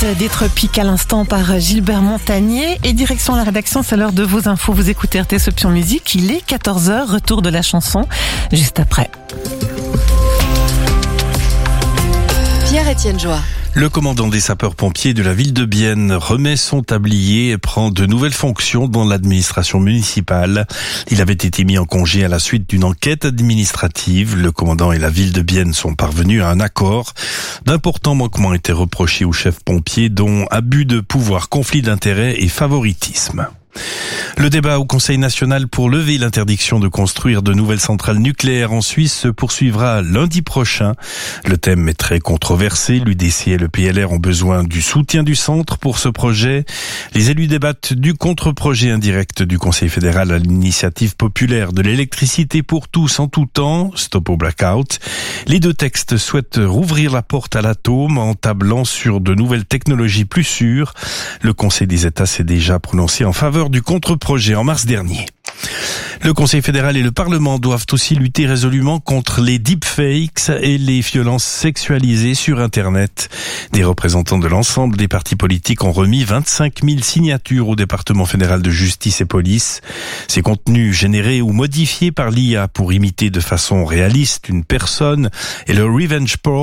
des Tropiques à l'instant par Gilbert Montagnier. Et direction la rédaction, c'est l'heure de vos infos. Vous écoutez RTS Option Musique. Il est 14h, retour de la chanson juste après. Pierre-Étienne Joie. Le commandant des sapeurs-pompiers de la ville de Bienne remet son tablier et prend de nouvelles fonctions dans l'administration municipale. Il avait été mis en congé à la suite d'une enquête administrative. Le commandant et la ville de Bienne sont parvenus à un accord. D'importants manquements étaient reprochés au chef pompier, dont abus de pouvoir, conflit d'intérêts et favoritisme. Le débat au Conseil national pour lever l'interdiction de construire de nouvelles centrales nucléaires en Suisse se poursuivra lundi prochain. Le thème est très controversé. L'UDC et le PLR ont besoin du soutien du centre pour ce projet. Les élus débattent du contre-projet indirect du Conseil fédéral à l'initiative populaire de l'électricité pour tous en tout temps, Stop au Blackout. Les deux textes souhaitent rouvrir la porte à l'atome en tablant sur de nouvelles technologies plus sûres. Le Conseil des États s'est déjà prononcé en faveur du contre-projet en mars dernier. Le Conseil fédéral et le Parlement doivent aussi lutter résolument contre les deepfakes et les violences sexualisées sur Internet. Des représentants de l'ensemble des partis politiques ont remis 25 000 signatures au département fédéral de justice et police. Ces contenus générés ou modifiés par l'IA pour imiter de façon réaliste une personne et le revenge porn